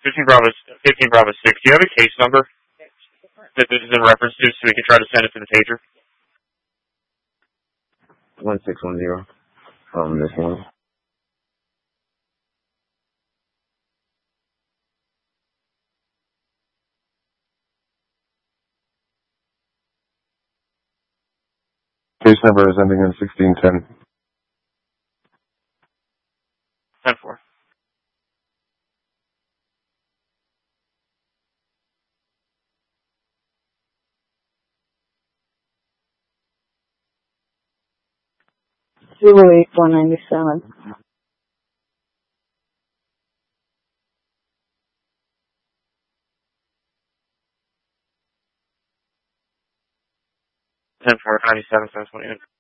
15 Bravo 6. Do you have a case number that this is in reference to so we can try to send it to the pager? 1610. This one. Case number is ending in 1610. 10-4. Zulu 8497. 10-4, 97, 728.